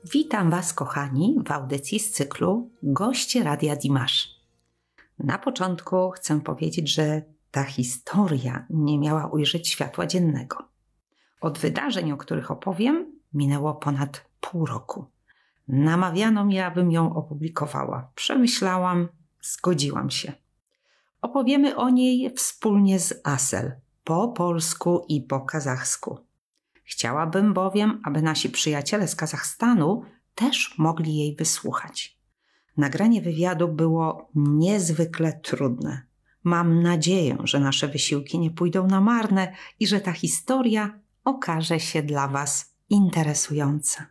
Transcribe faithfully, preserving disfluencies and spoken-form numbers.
Witam Was, kochani, w audycji z cyklu Goście Radia Dimash. Na początku chcę powiedzieć, że ta historia nie miała ujrzeć światła dziennego. Od wydarzeń, o których opowiem, minęło ponad pół roku. Namawiano mnie, abym ją opublikowała. Przemyślałam, zgodziłam się. Opowiemy o niej wspólnie z Asel, po polsku i po kazachsku. Chciałabym bowiem, aby nasi przyjaciele z Kazachstanu też mogli jej wysłuchać. Nagranie wywiadu było niezwykle trudne. Mam nadzieję, że nasze wysiłki nie pójdą na marne i że ta historia okaże się dla Was interesująca.